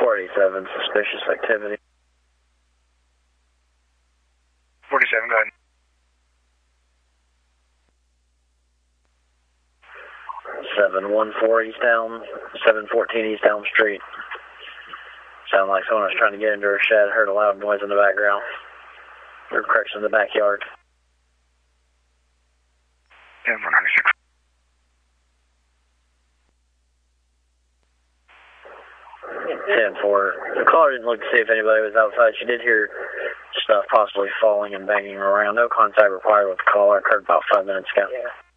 487, suspicious activity. 47, go ahead. 714 East Elm, 714 East Elm Street. Sounded like someone was trying to get into her shed. Heard a loud noise in the background. There were cracks in the backyard. 10-496. 10-4. The caller didn't look to see if anybody was outside. She did hear stuff possibly falling and banging around. No contact required with the caller. Occurred about 5 minutes ago. Yeah.